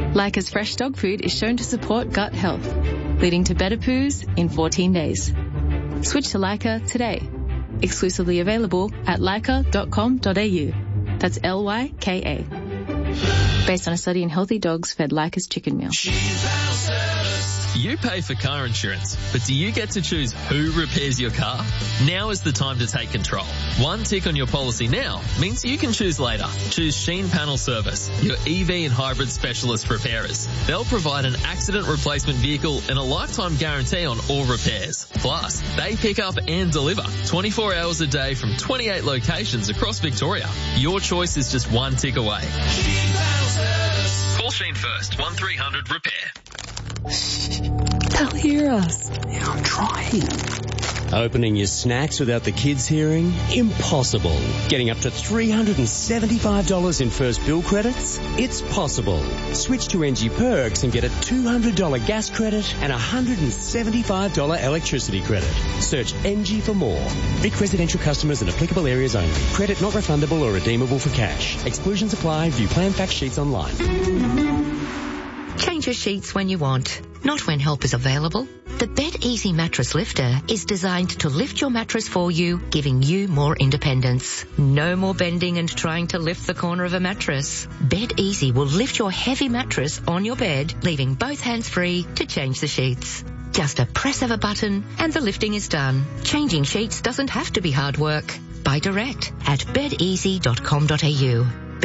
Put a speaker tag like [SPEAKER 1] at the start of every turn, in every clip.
[SPEAKER 1] Leica's fresh dog food is shown to support gut health, leading to better poos in 14 days. Switch to Leica today. Exclusively available at leica.com.au. That's Lyka. Based on a study in healthy dogs fed Leica's chicken meal.
[SPEAKER 2] You pay for car insurance, but do you get to choose who repairs your car? Now is the time to take control. One tick on your policy now means you can choose later. Choose Sheen Panel Service, your EV and hybrid specialist repairers. They'll provide an accident replacement vehicle and a lifetime guarantee on all repairs. Plus, they pick up and deliver 24 hours a day from 28 locations across Victoria. Your choice is just one tick away. Sheen Panel Service. Call Sheen first, 1300 repair.
[SPEAKER 3] They'll hear us. Yeah, I'm trying.
[SPEAKER 4] Opening your snacks without the kids hearing? Impossible. Getting up to $375 in first bill credits? It's possible. Switch to NG Perks and get a $200 gas credit and a $175 electricity credit. Search NG for more. Vic residential customers in applicable areas only. Credit not refundable or redeemable for cash. Exclusions apply. View plan fact sheets online.
[SPEAKER 5] Change your sheets when you want, not when help is available. The Bed Easy Mattress Lifter is designed to lift your mattress for you, giving you more independence. No more bending and trying to lift the corner of a mattress. Bed Easy will lift your heavy mattress on your bed, leaving both hands free to change the sheets. Just a press of a button and the lifting is done. Changing sheets doesn't have to be hard work. Buy direct at bedeasy.com.au.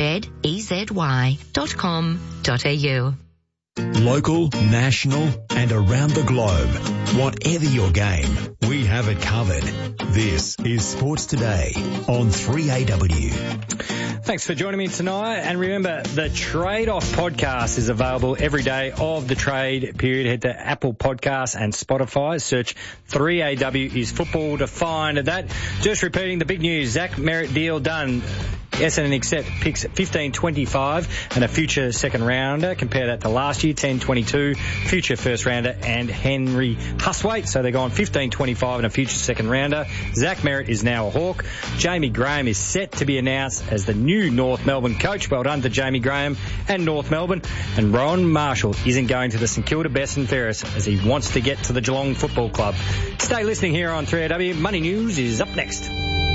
[SPEAKER 5] bedeasy.com.au.
[SPEAKER 6] Local, national and around the globe. Whatever your game, we have it covered. This is Sports Today on 3AW.
[SPEAKER 7] Thanks for joining me tonight. And remember, the Trade Off podcast is available every day of the trade period. Head to Apple Podcasts and Spotify. Search 3AW is football to find that. Just repeating the big news. Zach Merritt deal done. Essendon accept picks 15-25 and a future second rounder. Compare that to last year, 10-22, future first rounder and Henry Huswaite. So they're going 15-25 and a future second rounder. Zach Merritt is now a Hawk. Jamie Graham is set to be announced as the new North Melbourne coach. Well done to Jamie Graham and North Melbourne. And Ron Marshall isn't going to the St Kilda Best and Fairest as he wants to get to the Geelong Football Club. Stay listening here on 3AW. Money News is up next.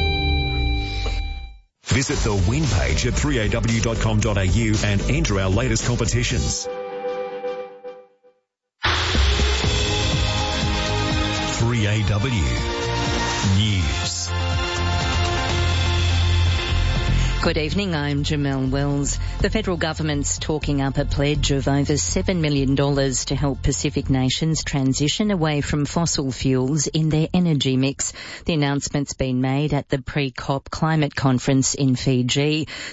[SPEAKER 6] Visit the win page at 3aw.com.au and enter our latest competitions. 3AW News.
[SPEAKER 8] Good evening, I'm Jamelle Wells. The federal government's talking up a pledge of over $7 million to help Pacific nations transition away from fossil fuels in their energy mix. The announcement's been made at the pre-COP climate conference in Fiji.